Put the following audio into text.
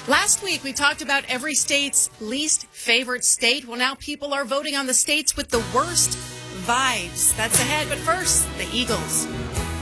Last week, we talked about every state's least favorite state. Well, now people are voting on the states with the worst vibes. That's ahead. But first, the Eagles.